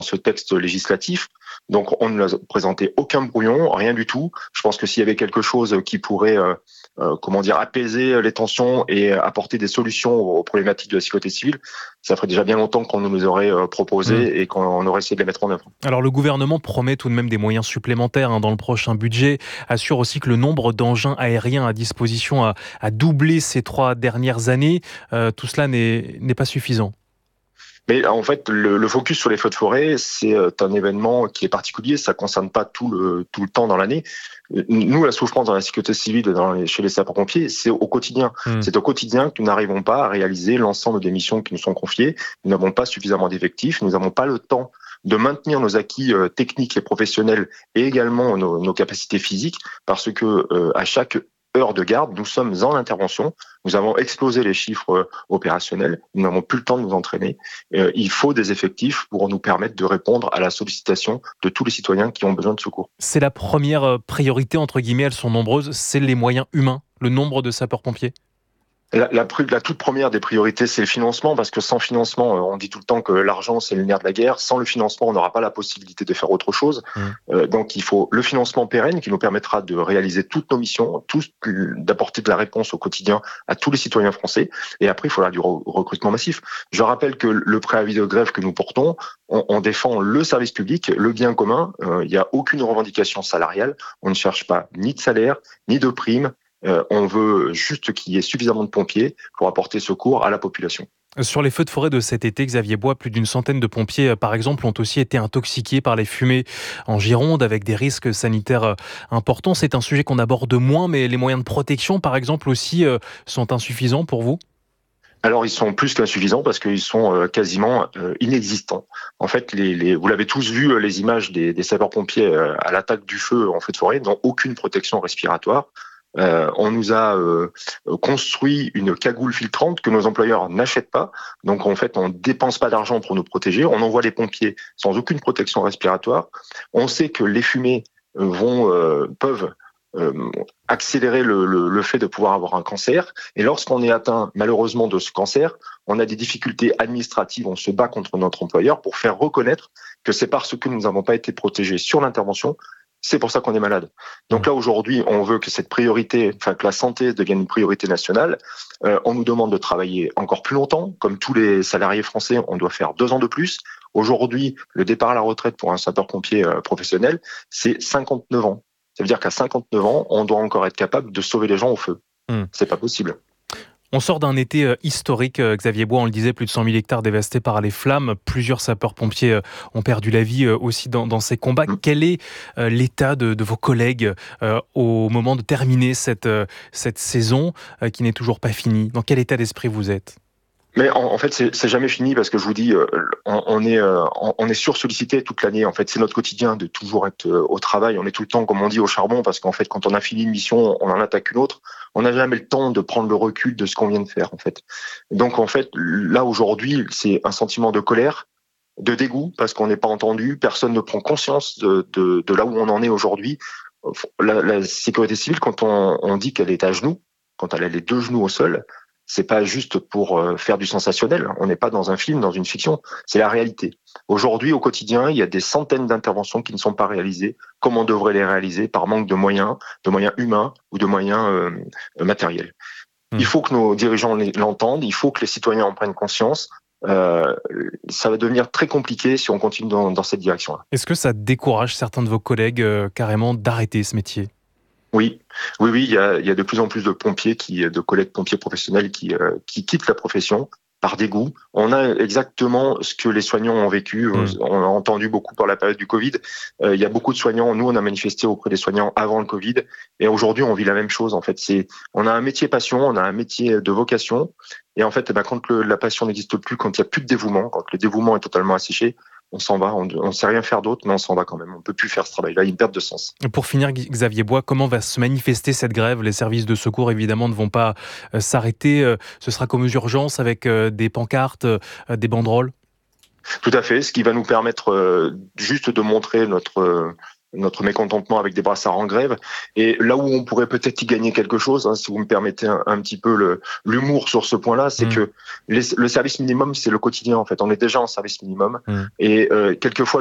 ce texte législatif. Donc, on ne nous a présenté aucun brouillon, rien du tout. Je pense que s'il y avait quelque chose qui pourrait, apaiser les tensions et apporter des solutions aux problématiques de la sécurité civile, ça ferait déjà bien longtemps qu'on nous les aurait proposé et qu'on aurait essayé de les mettre en œuvre. Alors le gouvernement promet tout de même des moyens supplémentaires dans le prochain budget, assure aussi que le nombre d'engins aériens à disposition a doublé ces 3 dernières années. Tout cela n'est pas suffisant. Mais en fait, le focus sur les feux de forêt, c'est un événement qui est particulier. Ça concerne pas tout le temps dans l'année. Nous, la souffrance dans la sécurité civile chez les sapeurs-pompiers, c'est au quotidien. C'est au quotidien que nous n'arrivons pas à réaliser l'ensemble des missions qui nous sont confiées. Nous n'avons pas suffisamment d'effectifs. Nous n'avons pas le temps de maintenir nos acquis techniques et professionnels et également nos capacités physiques, parce que à chaque heure de garde, nous sommes en intervention, nous avons explosé les chiffres opérationnels, nous n'avons plus le temps de nous entraîner. Il faut des effectifs pour nous permettre de répondre à la sollicitation de tous les citoyens qui ont besoin de secours. C'est la première priorité, entre guillemets, elles sont nombreuses, c'est les moyens humains, le nombre de sapeurs-pompiers. La toute première des priorités, c'est le financement, parce que sans financement, on dit tout le temps que l'argent, c'est le nerf de la guerre. Sans le financement, on n'aura pas la possibilité de faire autre chose. Donc, il faut le financement pérenne qui nous permettra de réaliser toutes nos missions, d'apporter de la réponse au quotidien à tous les citoyens français. Et après, il faudra du recrutement massif. Je rappelle que le préavis de grève que nous portons, on défend le service public, le bien commun. Il n'y a aucune revendication salariale. On ne cherche pas ni de salaire, ni de prime. On veut juste qu'il y ait suffisamment de pompiers pour apporter secours à la population. Sur les feux de forêt de cet été, Xavier Bois, plus d'une centaine de pompiers, par exemple, ont aussi été intoxiqués par les fumées en Gironde, avec des risques sanitaires importants. C'est un sujet qu'on aborde moins, mais les moyens de protection, par exemple, aussi, sont insuffisants pour vous ? Alors, ils sont plus qu'insuffisants parce qu'ils sont quasiment inexistants. En fait, vous l'avez tous vu, les images des sapeurs-pompiers à l'attaque du feu en feu de forêt n'ont aucune protection respiratoire. On nous a construit une cagoule filtrante que nos employeurs n'achètent pas. Donc en fait, on dépense pas d'argent pour nous protéger. On envoie les pompiers sans aucune protection respiratoire. On sait que les fumées peuvent accélérer le fait de pouvoir avoir un cancer. Et lorsqu'on est atteint malheureusement de ce cancer, on a des difficultés administratives. On se bat contre notre employeur pour faire reconnaître que c'est parce que nous n'avons pas été protégés sur l'intervention. C'est pour ça qu'on est malade. Donc là, aujourd'hui, on veut que que la santé devienne une priorité nationale. On nous demande de travailler encore plus longtemps. Comme tous les salariés français, on doit faire 2 ans de plus. Aujourd'hui, le départ à la retraite pour un sapeur-pompier professionnel, c'est 59 ans. Ça veut dire qu'à 59 ans, on doit encore être capable de sauver les gens au feu. C'est pas possible. On sort d'un été historique, Xavier Bois, on le disait, plus de 100 000 hectares dévastés par les flammes. Plusieurs sapeurs-pompiers ont perdu la vie aussi dans ces combats. Quel est l'état de vos collègues au moment de terminer cette saison qui n'est toujours pas finie ? Dans quel état d'esprit vous êtes ? Mais en fait, c'est jamais fini parce que je vous dis, on est sursollicité toute l'année. En fait, c'est notre quotidien de toujours être au travail. On est tout le temps, comme on dit, au charbon parce qu'en fait, quand on a fini une mission, on en attaque une autre. On n'a jamais le temps de prendre le recul de ce qu'on vient de faire, en fait. Donc, en fait, là aujourd'hui, c'est un sentiment de colère, de dégoût parce qu'on n'est pas entendu. Personne ne prend conscience de là où on en est aujourd'hui. La sécurité civile, quand on dit qu'elle est à genoux, quand elle a les 2 genoux au sol, c'est pas juste pour faire du sensationnel. On n'est pas dans un film, dans une fiction. C'est la réalité. Aujourd'hui, au quotidien, il y a des centaines d'interventions qui ne sont pas réalisées comme on devrait les réaliser par manque de moyens humains ou de moyens matériels. Il faut que nos dirigeants l'entendent. Il faut que les citoyens en prennent conscience. Ça va devenir très compliqué si on continue dans cette direction-là. Est-ce que ça décourage certains de vos collègues carrément d'arrêter ce métier ? Oui, il y a de plus en plus de pompiers de collègues pompiers professionnels qui quittent la profession par dégoût. On a exactement ce que les soignants ont vécu. On a entendu beaucoup par la période du Covid. Il y a beaucoup de soignants. Nous, on a manifesté auprès des soignants avant le Covid. Et aujourd'hui, on vit la même chose. En fait, on a un métier passion, on a un métier de vocation. Et en fait, quand la passion n'existe plus, quand il n'y a plus de dévouement, quand le dévouement est totalement asséché, on s'en va, on ne sait rien faire d'autre, mais on s'en va quand même. On ne peut plus faire ce travail-là, il y a une perte de sens. Pour finir, Xavier Bois, comment va se manifester cette grève ? Les services de secours, évidemment, ne vont pas s'arrêter. Ce sera comme aux urgences avec des pancartes, des banderoles ? Tout à fait, ce qui va nous permettre juste de montrer notre mécontentement avec des brassards en grève. Et là où on pourrait peut-être y gagner quelque chose, hein, si vous me permettez un petit peu l'humour sur ce point-là, c'est que le service minimum, c'est le quotidien en fait. On est déjà en service minimum et quelquefois